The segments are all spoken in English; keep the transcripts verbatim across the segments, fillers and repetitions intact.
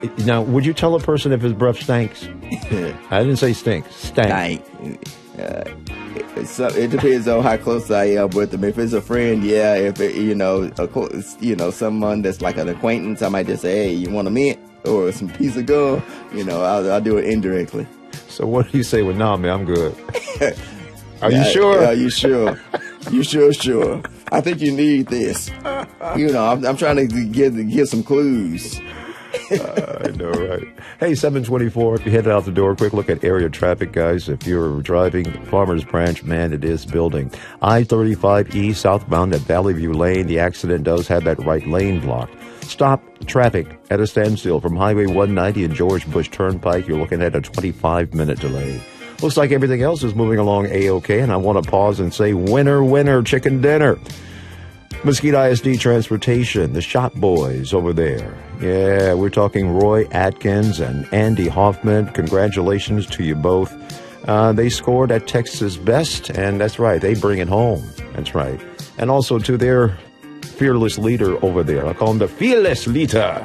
Now, would you tell a person if his breath stinks? I didn't say stink. Stank. Stank. Uh, it, it depends on how close I am with them. If it's a friend, yeah. If it, you know, a, you know, someone that's like an acquaintance, I might just say, "Hey, you want a mint or some piece of gum?" You know, I'll, I'll do it indirectly. So what do you say? Well, nah, man, I'm good. Are yeah, you sure? Are you sure? You sure? Sure. I think you need this. You know, I'm, I'm trying to give give some clues. uh, I know, right? Hey, seven twenty-four, if you head out the door, quick look at area traffic, guys. If you're driving Farmers Branch, man, it is building. I thirty-five E southbound at Valley View Lane, the accident does have that right lane blocked. Stop traffic at a standstill from Highway one ninety and George Bush Turnpike. You're looking at a twenty-five minute delay. Looks like everything else is moving along A-OK, and I want to pause and say, winner, winner, chicken dinner. Mesquite I S D Transportation, the Shop Boys over there. Yeah, we're talking Roy Atkins and Andy Hoffman. Congratulations to you both. Uh, they scored at Texas Best, and that's right, they bring it home. That's right. And also to their fearless leader over there. I call him the fearless leader.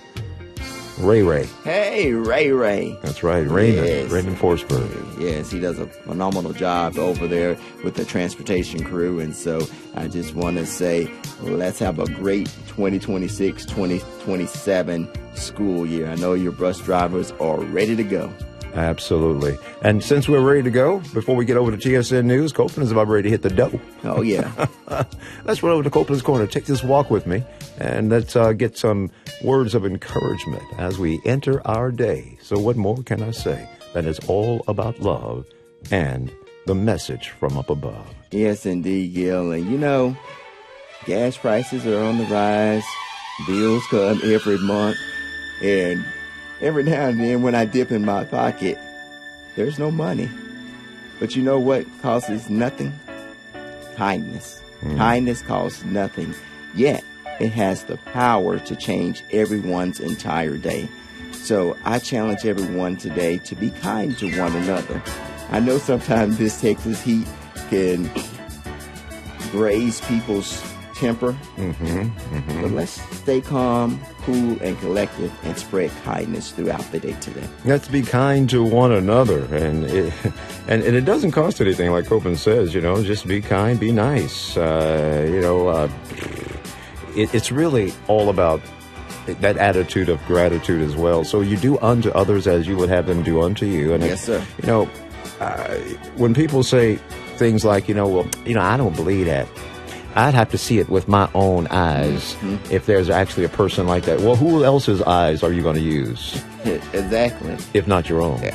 Ray Ray. Hey, Ray Ray. That's right, Raymond. Yes. Raymond Forsberg. Yes, he does a phenomenal job over there with the transportation crew. And so I just want to say, let's have a great twenty twenty-six twenty twenty-seven school year. I know your bus drivers are ready to go. Absolutely. And since we're ready to go, before we get over to T S N News, Copeland is about ready to hit the dough. Oh, yeah. Let's run over to Copeland's Corner. Take this walk with me, and let's uh, get some words of encouragement as we enter our day. So what more can I say than it's all about love and the message from up above? Yes, indeed, Gil. And, you know, gas prices are on the rise. Bills come every month. And every now and then when I dip in my pocket, there's no money. But you know what costs nothing? Kindness. Mm. Kindness costs nothing, yet it has the power to change everyone's entire day. So I challenge everyone today to be kind to one another. I know sometimes this Texas heat can graze people's temper, mm-hmm, mm-hmm. but let's stay calm, cool, and collective and spread kindness throughout the day today. Let's be kind to one another, and it, and, and it doesn't cost anything, like Copeland says, you know, just be kind, be nice. Uh, you know, uh, it, it's really all about that attitude of gratitude as well. So you do unto others as you would have them do unto you. And yes, sir. You know, uh, when people say things like, you know, well, you know, I don't believe that. I'd have to see it with my own eyes mm-hmm. if there's actually a person like that. Well, who else's eyes are you going to use? Exactly. If not your own.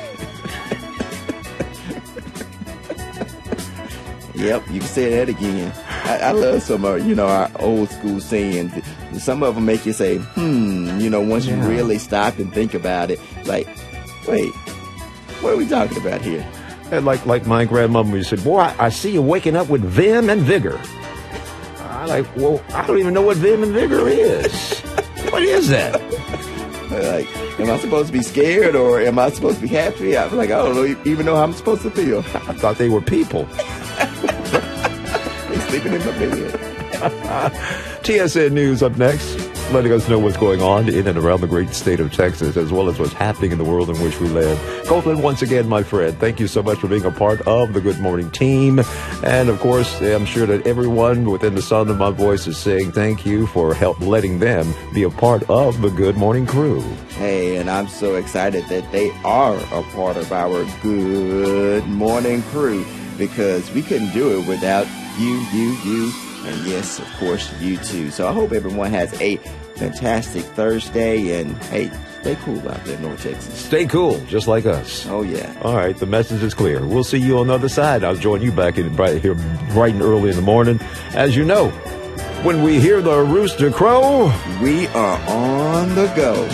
Yep, you can say that again. I, I love some of, you know, our old school sayings. Some of them make you say, hmm, you know, once yeah. you really stop and think about it, like, wait, what are we talking about here? And like like my grandmother said, boy, I, I see you waking up with vim and vigor. I like, well, I don't even know what vim and vigor is. What is that? Like, am I supposed to be scared or am I supposed to be happy? I'm like, I don't know, even know how I'm supposed to feel. I thought they were people. They're sleeping in my bed. T S N News up next, letting us know what's going on in and around the great state of Texas, as well as what's happening in the world in which we live. Copeland, once again, my friend, thank you so much for being a part of the Good Morning team. And, of course, I'm sure that everyone within the sound of my voice is saying thank you for help letting them be a part of the Good Morning crew. Hey, and I'm so excited that they are a part of our Good Morning crew, because we couldn't do it without you, you, you, and yes, of course, you too. So I hope everyone has a fantastic Thursday, and hey, stay cool out there in North Texas. Stay cool, just like us. Oh, yeah. All right, the message is clear. We'll see you on the other side. I'll join you back in right here bright and early in the morning. As you know, when we hear the rooster crow, we are on the go.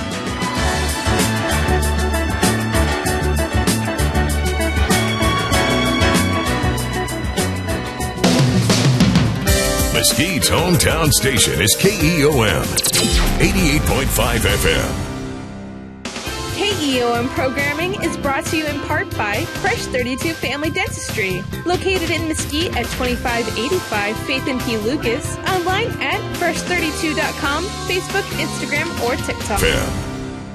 Mesquite's hometown station is K E O M, eighty-eight point five F M. K E O M programming is brought to you in part by Fresh thirty-two Family Dentistry, located in Mesquite at twenty-five eighty-five Faith and P. Lucas, online at fresh thirty-two dot com, Facebook, Instagram, or TikTok. F M.